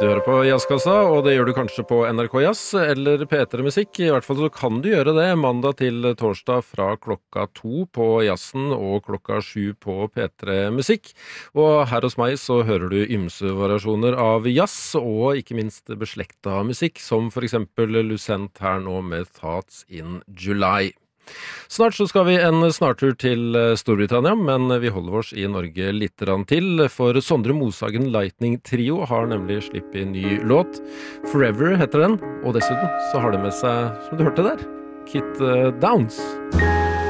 Du hører på Jazzkassa, og det gjør du kanskje på NRK Jazz eller P3 Musikk. I hvert fall så kan du gjøre det mandag til torsdag fra 2 på Jazzen og 7 på P3 Musikk. Og her hos meg så hører du ymse variasjoner av jazz og ikke minst beslekta musikk, som for eksempel Lucent her nå med Thoughts in July. Snart så skal vi en snartur til Storbritannia, men vi holder oss i Norge litt til, for Sondre Moshagen Lightning Trio har nemlig slippet en ny låt. Forever heter den, og dessuten så har de med seg, som du hørte der, Kit Downs.